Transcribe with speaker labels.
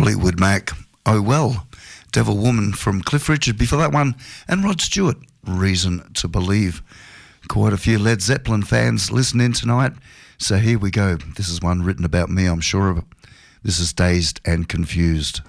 Speaker 1: Fleetwood Mac, Oh Well. Devil Woman from Cliff Richard before that one, and Rod Stewart, Reason to Believe. Quite a few Led Zeppelin fans listening tonight, so here we go. This is one written about me, I'm sure of it. This is Dazed and Confused.